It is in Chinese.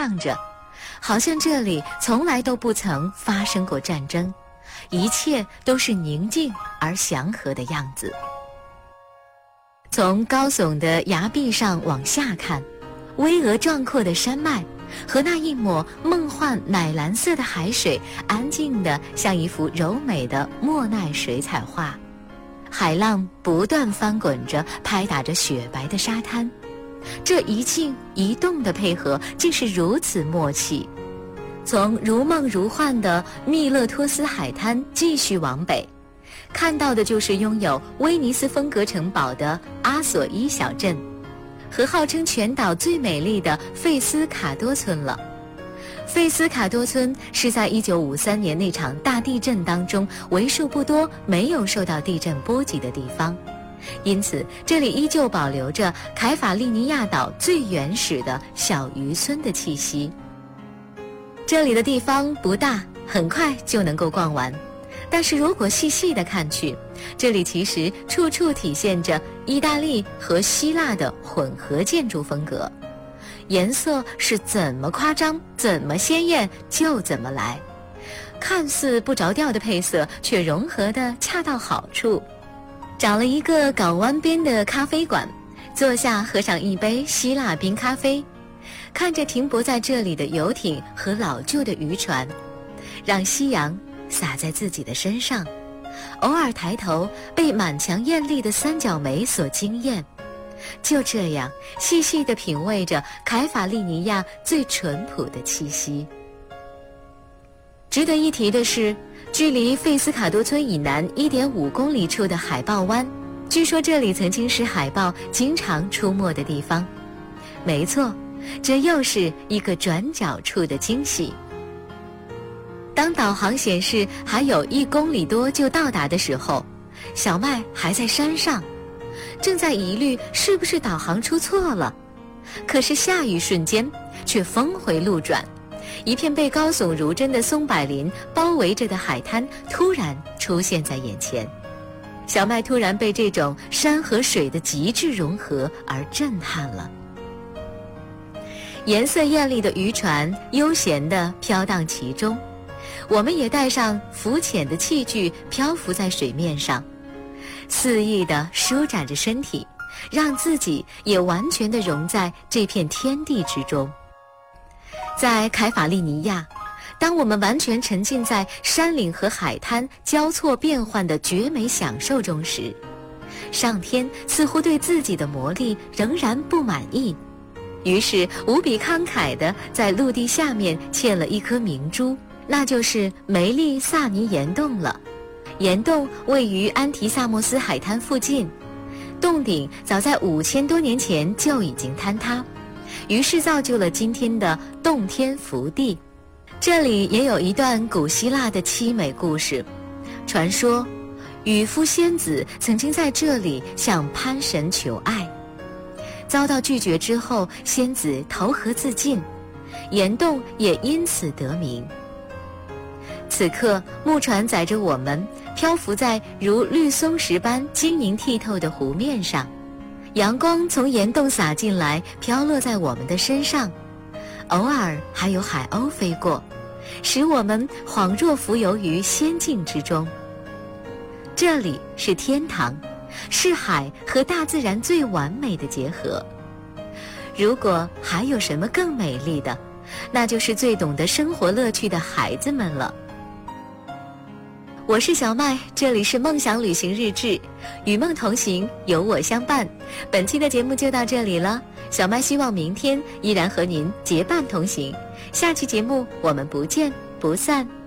亮着，好像这里从来都不曾发生过战争，一切都是宁静而祥和的样子。从高耸的崖壁上往下看，巍峨壮阔的山脉和那一抹梦幻奶蓝色的海水，安静地像一幅柔美的莫奈水彩画。海浪不断翻滚着，拍打着雪白的沙滩，这一静一动的配合竟是如此默契。从如梦如幻的密勒托斯海滩继续往北，看到的就是拥有威尼斯风格城堡的阿索伊小镇，和号称全岛最美丽的费斯卡多村了。费斯卡多村是在1953年那场大地震当中为数不多没有受到地震波及的地方，因此这里依旧保留着凯法利尼亚岛最原始的小渔村的气息。这里的地方不大，很快就能够逛完，但是如果细细地看去，这里其实处处体现着意大利和希腊的混合建筑风格，颜色是怎么夸张怎么鲜艳就怎么来，看似不着调的配色却融合得恰到好处。找了一个港湾边的咖啡馆，坐下喝上一杯希腊冰咖啡，看着停泊在这里的游艇和老旧的渔船，让夕阳洒在自己的身上，偶尔抬头被满墙艳丽的三角梅所惊艳，就这样细细地品味着凯法利尼亚最淳朴的气息。值得一提的是，距离费斯卡多村以南 1.5 公里处的海豹湾，据说这里曾经是海豹经常出没的地方。没错，这又是一个转角处的惊喜。当导航显示还有1公里多就到达的时候，小麦还在山上，正在疑虑是不是导航出错了。可是下一瞬间却峰回路转，一片被高耸如针的松柏林包围着的海滩突然出现在眼前。小麦突然被这种山和水的极致融合而震撼了。颜色艳丽的渔船悠闲地飘荡其中，我们也带上浮潜的器具漂浮在水面上，肆意地舒展着身体，让自己也完全地融在这片天地之中。在凯法利尼亚，当我们完全沉浸在山岭和海滩交错变换的绝美享受中时，上天似乎对自己的魔力仍然不满意，于是无比慷慨地在陆地下面嵌了一颗明珠，那就是梅利萨尼岩洞了。岩洞位于安提萨莫斯海滩附近，洞顶早在5000多年前就已经坍塌，于是造就了今天的洞天福地。这里也有一段古希腊的凄美故事，传说渔夫仙子曾经在这里向潘神求爱，遭到拒绝之后，仙子投河自尽，岩洞也因此得名。此刻木船载着我们漂浮在如绿松石般晶莹剔透的湖面上，阳光从岩洞洒进来，飘落在我们的身上，偶尔还有海鸥飞过，使我们恍若浮游于仙境之中。这里是天堂，是海和大自然最完美的结合。如果还有什么更美丽的，那就是最懂得生活乐趣的孩子们了。我是小麦，这里是梦想旅行日志，与梦同行，有我相伴。本期的节目就到这里了，小麦希望明天依然和您结伴同行。下期节目我们不见不散。